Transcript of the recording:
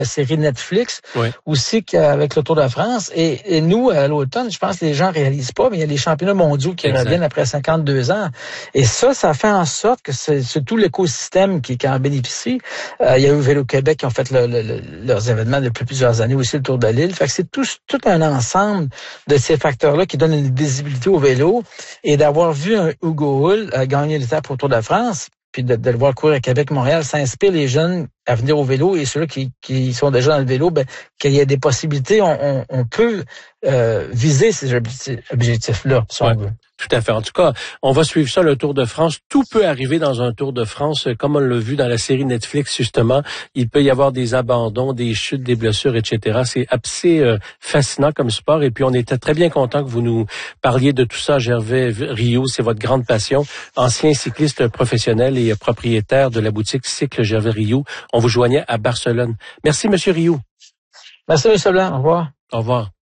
la série Netflix, oui, aussi qu'avec le Tour de France. Et nous, à l'automne, je pense que les gens réalisent pas, mais il y a les championnats mondiaux qui reviennent après 52 ans. Et ça fait en sorte que c'est tout l'écosystème qui en bénéficie. Il y a eu Vélo-Québec qui ont fait leurs événements depuis plusieurs années, aussi le Tour de l'île. Fait que c'est tout un ensemble de ces facteurs-là qui donnent une visibilité au vélo. Et d'avoir vu un Hugo Hull gagner l'étape au Tour de France, puis de le voir courir à Québec-Montréal, ça inspire les jeunes à venir au vélo, et ceux-là qui sont déjà dans le vélo, qu'il y a des possibilités. On peut viser ces objectifs-là, si on veut. Tout à fait. En tout cas, on va suivre ça, le Tour de France. Tout peut arriver dans un Tour de France, comme on l'a vu dans la série Netflix, justement. Il peut y avoir des abandons, des chutes, des blessures, etc. C'est assez fascinant comme sport. Et puis, on était très bien content que vous nous parliez de tout ça. Gervais Riou, c'est votre grande passion. Ancien cycliste professionnel et propriétaire de la boutique Cycle Gervais Riou. On vous joignait à Barcelone. Merci, Monsieur Riou. Merci, M. Blanc. Au revoir. Au revoir.